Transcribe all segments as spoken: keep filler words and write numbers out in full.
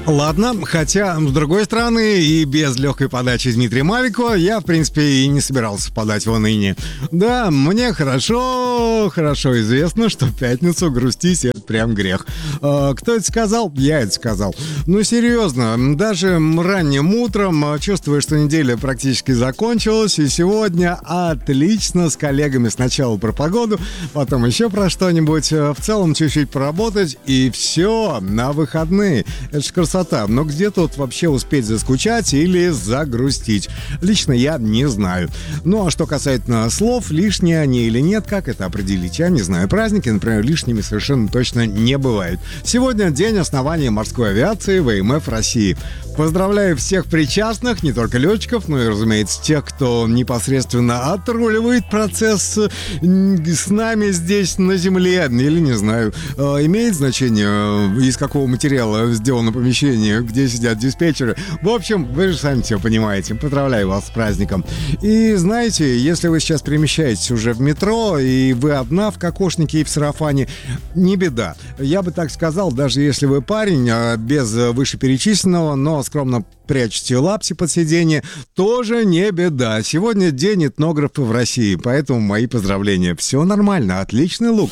Ладно, хотя, с другой стороны, и без легкой подачи Дмитрия Маликова я, в принципе, и не собирался впадать в уныние. Да, мне хорошо, хорошо известно, что в пятницу грустить — это прям грех. А, кто это сказал? Я это сказал. Ну, серьезно, даже ранним утром чувствую, что неделя практически закончилась, и сегодня отлично с коллегами сначала про погоду, потом еще про что-нибудь, в целом чуть-чуть поработать, и все, на выходные. Это ж красота. Но где тут вообще успеть заскучать или загрустить? Лично я не знаю. Ну а что касательно слов, лишние они или нет, как это определить? Я не знаю. Праздники, например, лишними совершенно точно не бывают. Сегодня день основания морской авиации ВМФ России. Поздравляю всех причастных, не только летчиков, но и, разумеется, тех, кто непосредственно отруливает процесс с нами здесь на земле. Или, не знаю, имеет значение, из какого материала сделано помещение, где сидят диспетчеры. В общем, вы же сами все понимаете. Поздравляю вас с праздником. И знаете, если вы сейчас перемещаетесь уже в метро, и вы одна в кокошнике и в сарафане, не беда. Я бы так сказал, даже если вы парень, без вышеперечисленного, но скромно прячете лапси под сиденье, тоже не беда. Сегодня день этнографа в России, поэтому мои поздравления. Все нормально, отличный лук.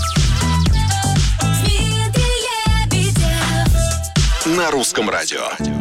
На русском радио.